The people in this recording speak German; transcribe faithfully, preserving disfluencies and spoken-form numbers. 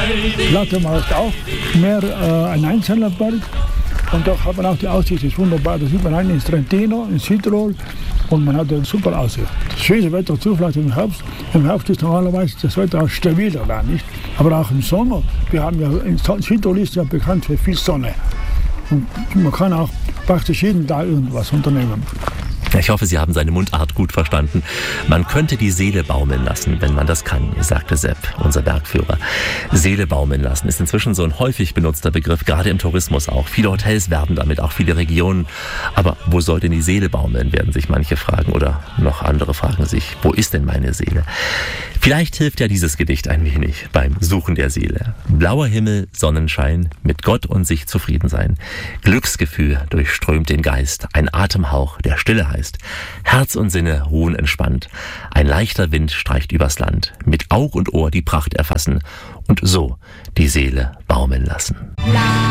Platte macht auch mehr äh, ein einzelner Berg. Und da hat man auch die Aussicht, ist wunderbar. Da sieht man rein ins Trentino, in Südtirol und man hat eine super Aussicht. Das schöne Wetter zu, vielleicht im Herbst. Im Herbst ist normalerweise das Wetter auch stabiler da, nicht? Aber auch im Sommer, wir haben ja, in Südtirol ist ja bekannt für viel Sonne. Und man kann auch praktisch jeden Tag irgendwas unternehmen. Ich hoffe, Sie haben seine Mundart gut verstanden. Man könnte die Seele baumeln lassen, wenn man das kann, sagte Sepp, unser Bergführer. Seele baumeln lassen ist inzwischen so ein häufig benutzter Begriff, gerade im Tourismus auch. Viele Hotels werben damit, auch viele Regionen. Aber wo soll denn die Seele baumeln, werden sich manche fragen. Oder noch andere fragen sich, wo ist denn meine Seele? Vielleicht hilft ja dieses Gedicht ein wenig beim Suchen der Seele. Blauer Himmel, Sonnenschein, mit Gott und sich zufrieden sein. Glücksgefühl durchströmt den Geist, ein Atemhauch, der Stille heißt. Herz und Sinne ruhen entspannt. Ein leichter Wind streicht übers Land. Mit Aug und Ohr die Pracht erfassen und so die Seele baumeln lassen.